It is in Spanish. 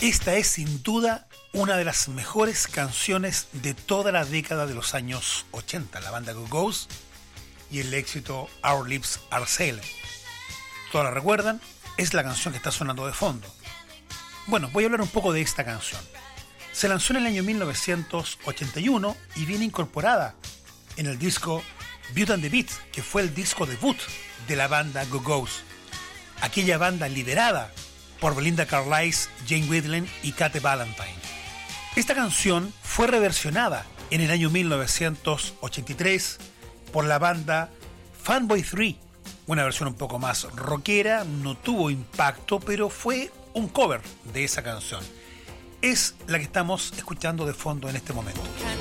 Esta es sin duda una de las mejores canciones de toda la década de los años 80, la banda Go Go's y el éxito Our Lips Are Sealed. ¿Todos la recuerdan? Es la canción que está sonando de fondo. Bueno, voy a hablar un poco de esta canción. Se lanzó en el año 1981 y viene incorporada en el disco Beauty and the Beat, que fue el disco debut de la banda Go Go's, aquella banda liderada por Belinda Carlisle, Jane Wiedlin y Kate Valentine. Esta canción fue reversionada en el año 1983 por la banda Fanboy 3, una versión un poco más rockera, no tuvo impacto, pero fue un cover de esa canción. Es la que estamos escuchando de fondo en este momento.